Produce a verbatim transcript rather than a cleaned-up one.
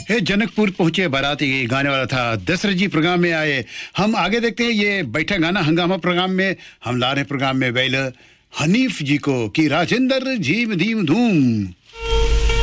हे जनकपुर पहुंचे बाराती गाने वाला था दशरथ जी प्रोग्राम में आए। हम आगे देखते हैं ये बैठा गाना हंगामा प्रोग्राम में हम ला रहे प्रोग्राम में वेल हनीफ जी को कि राजेंद्र झीम धीम धूम।